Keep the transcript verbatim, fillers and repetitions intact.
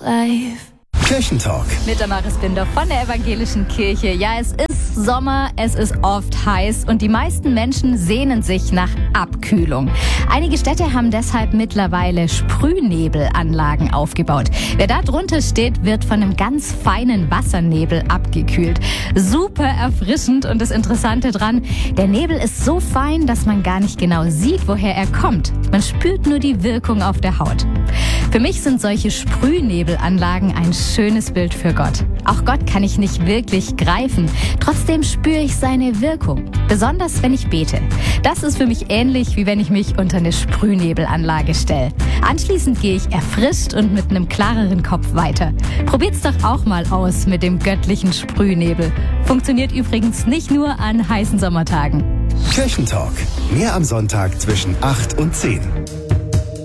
life. Kirchentalk. Mit Damaris Binder von der Evangelischen Kirche. Ja, es ist Sommer, es ist oft heiß und die meisten Menschen sehnen sich nach Abkühlung. Einige Städte haben deshalb mittlerweile Sprühnebelanlagen aufgebaut. Wer da drunter steht, wird von einem ganz feinen Wassernebel abgekühlt. Super erfrischend und das Interessante dran, der Nebel ist so fein, dass man gar nicht genau sieht, woher er kommt. Man spürt nur die Wirkung auf der Haut. Für mich sind solche Sprühnebelanlagen ein schönes Bild für Gott. Auch Gott kann ich nicht wirklich greifen. Trotzdem spüre ich seine Wirkung. Besonders wenn ich bete. Das ist für mich ähnlich, wie wenn ich mich unter eine Sprühnebelanlage stelle. Anschließend gehe ich erfrischt und mit einem klareren Kopf weiter. Probiert's doch auch mal aus mit dem göttlichen Sprühnebel. Funktioniert übrigens nicht nur an heißen Sommertagen. Kirchentalk. Mehr am Sonntag zwischen acht und zehn.